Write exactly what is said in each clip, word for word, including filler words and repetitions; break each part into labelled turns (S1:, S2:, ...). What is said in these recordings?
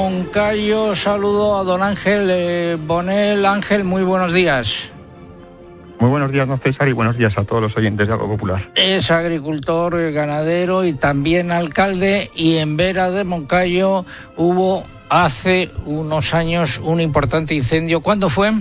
S1: Moncayo. Saludo a don Ángel eh, Bonel. Ángel, muy buenos días.
S2: Muy buenos días, don César, y buenos días a todos los oyentes de Algo Popular.
S1: Es agricultor, ganadero y también alcalde, y en Vera de Moncayo hubo hace unos años un importante incendio. ¿Cuándo fue?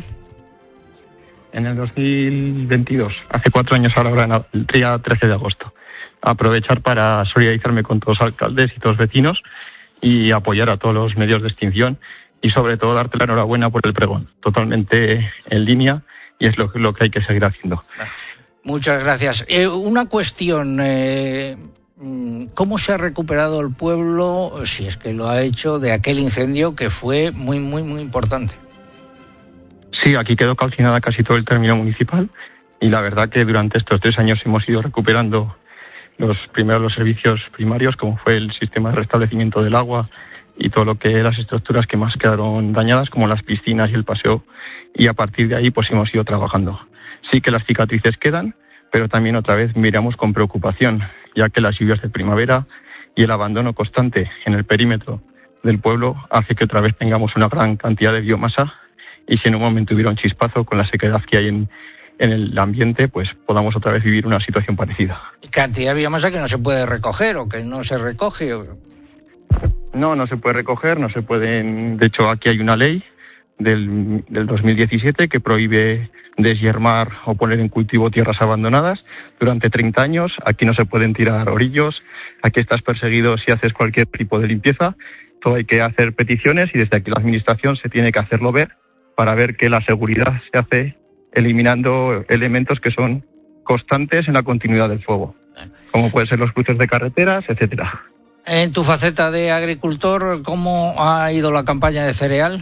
S2: En el dos mil veintidós, hace cuatro años ahora, el día trece de agosto. Aprovechar para solidarizarme con todos los alcaldes y todos los vecinos y apoyar a todos los medios de extinción y sobre todo darte la enhorabuena por el pregón. Totalmente en línea. Y es lo, lo que hay que seguir haciendo.
S1: Muchas gracias. Eh, una cuestión, eh, ¿cómo se ha recuperado el pueblo, si es que lo ha hecho, de aquel incendio que fue muy, muy, muy importante?
S2: Sí, aquí quedó calcinada casi todo el término municipal y la verdad que durante estos tres años hemos ido recuperando los primeros los servicios primarios, como fue el sistema de restablecimiento del agua y todo lo que las estructuras que más quedaron dañadas, como las piscinas y el paseo, y a partir de ahí pues hemos ido trabajando. Sí que las cicatrices quedan, pero también otra vez miramos con preocupación, ya que las lluvias de primavera y el abandono constante en el perímetro del pueblo hace que otra vez tengamos una gran cantidad de biomasa, y si en un momento hubiera un chispazo con la sequedad que hay en, en el ambiente, pues podamos otra vez vivir una situación parecida.
S1: ¿Cantidad de biomasa que no se puede recoger o que no se recoge?
S2: No, no se puede recoger, no se pueden. De hecho, aquí hay una ley del, del dos mil diecisiete que prohíbe deshiermar o poner en cultivo tierras abandonadas durante treinta años. Aquí no se pueden tirar orillos, aquí estás perseguido si haces cualquier tipo de limpieza. Todo hay que hacer peticiones y desde aquí la administración se tiene que hacerlo ver para ver que la seguridad se hace eliminando elementos que son constantes en la continuidad del fuego, como pueden ser los cruces de carreteras, etcétera.
S1: En tu faceta de agricultor, ¿cómo ha ido la campaña de cereal?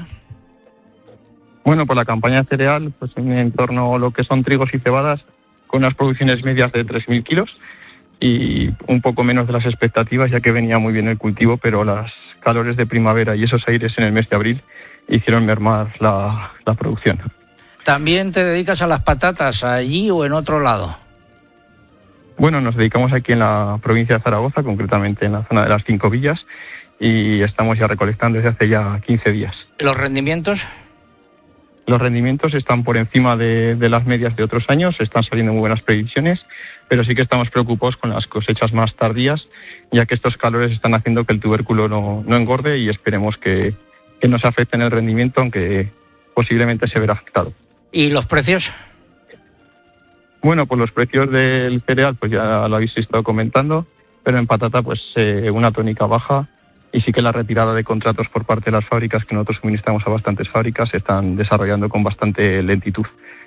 S2: Bueno, pues la campaña de cereal, pues en torno a lo que son trigos y cebadas, con unas producciones medias de tres mil kilos y un poco menos de las expectativas, ya que venía muy bien el cultivo, pero las calores de primavera y esos aires en el mes de abril hicieron mermar la, la producción.
S1: ¿También te dedicas a las patatas allí o en otro lado?
S2: Bueno, nos dedicamos aquí en la provincia de Zaragoza, concretamente en la zona de las Cinco Villas, y estamos ya recolectando desde hace ya quince días.
S1: ¿Los rendimientos?
S2: Los rendimientos están por encima de, de las medias de otros años, están saliendo muy buenas previsiones, pero sí que estamos preocupados con las cosechas más tardías, ya que estos calores están haciendo que el tubérculo no, no engorde y esperemos que, que no se afecte en el rendimiento, aunque posiblemente se verá afectado.
S1: ¿Y los precios?
S2: Bueno, pues los precios del cereal pues ya lo habéis estado comentando, pero en patata pues eh, una tónica baja, y sí que la retirada de contratos por parte de las fábricas, que nosotros suministramos a bastantes fábricas, se están desarrollando con bastante lentitud.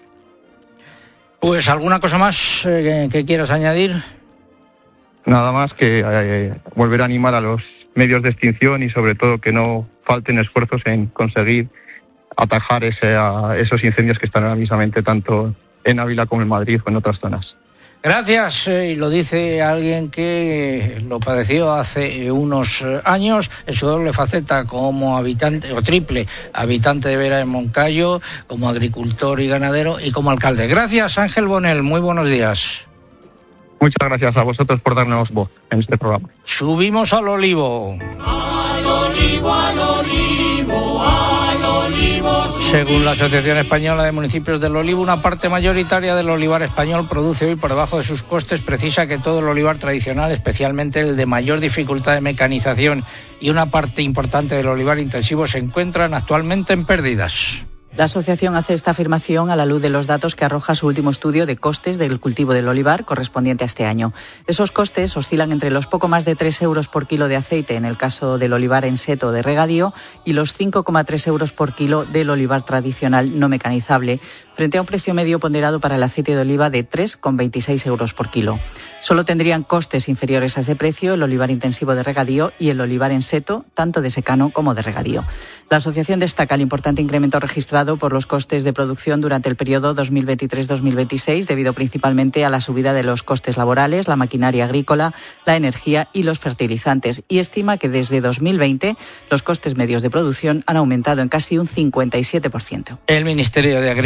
S1: Pues ¿alguna cosa más eh, que, que quieras añadir?
S2: Nada más que eh, volver a animar a los medios de extinción y sobre todo que no falten esfuerzos en conseguir atajar ese, a esos incendios que están ahora mismamente tanto en Ávila como en Madrid o en otras zonas.
S1: Gracias, eh, y lo dice alguien que lo padeció hace unos años en su doble faceta como habitante, o triple habitante de Vera de Moncayo, como agricultor y ganadero y como alcalde. Gracias, Ángel Bonel, muy buenos días.
S2: Muchas gracias a vosotros por darnos voz en este programa.
S1: Subimos al olivo.
S3: Al olivo, al olivo, al olivo.
S1: Según la Asociación Española de Municipios del Olivo, una parte mayoritaria del olivar español produce hoy por debajo de sus costes. Precisa que todo el olivar tradicional, especialmente el de mayor dificultad de mecanización, y una parte importante del olivar intensivo se encuentran actualmente en pérdidas.
S4: La asociación hace esta afirmación a la luz de los datos que arroja su último estudio de costes del cultivo del olivar correspondiente a este año. Esos costes oscilan entre los poco más de tres euros por kilo de aceite en el caso del olivar en seto de regadío y los cinco coma tres euros por kilo del olivar tradicional no mecanizable, frente a un precio medio ponderado para el aceite de oliva de tres coma veintiséis euros por kilo. Solo tendrían costes inferiores a ese precio el olivar intensivo de regadío y el olivar en seto, tanto de secano como de regadío. La asociación destaca el importante incremento registrado por los costes de producción durante el periodo dos mil veintitrés dos mil veintiséis, debido principalmente a la subida de los costes laborales, la maquinaria agrícola, la energía y los fertilizantes, y estima que desde dos mil veinte los costes medios de producción han aumentado en casi un cincuenta y siete por ciento.
S1: El Ministerio de Agricultura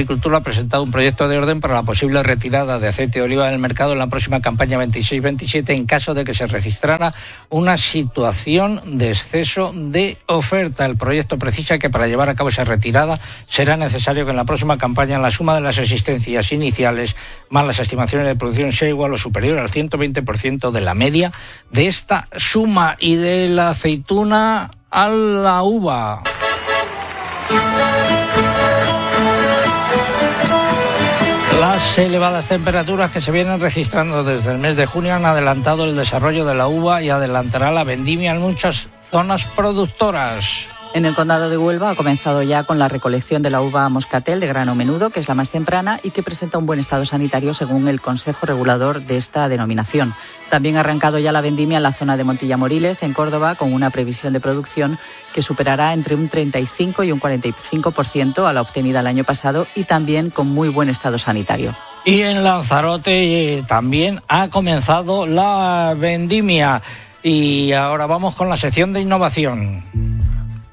S1: presentado un proyecto de orden para la posible retirada de aceite de oliva del mercado en la próxima campaña veintiséis veintisiete en caso de que se registrara una situación de exceso de oferta. El proyecto precisa que para llevar a cabo esa retirada será necesario que en la próxima campaña la suma de las existencias iniciales más las estimaciones de producción sea igual o superior al ciento veinte por ciento de la media de esta suma. Y de la aceituna a la uva. Las elevadas temperaturas que se vienen registrando desde el mes de junio han adelantado el desarrollo de la uva y adelantará la vendimia en muchas zonas productoras.
S4: En el condado de Huelva ha comenzado ya con la recolección de la uva moscatel de grano menudo, que es la más temprana y que presenta un buen estado sanitario según el Consejo Regulador de esta denominación. También ha arrancado ya la vendimia en la zona de Montilla Moriles, en Córdoba, con una previsión de producción que superará entre un treinta y cinco y un cuarenta y cinco por ciento a la obtenida el año pasado y también con muy buen estado sanitario.
S1: Y en Lanzarote eh, también ha comenzado la vendimia. Y ahora vamos con la sección de innovación.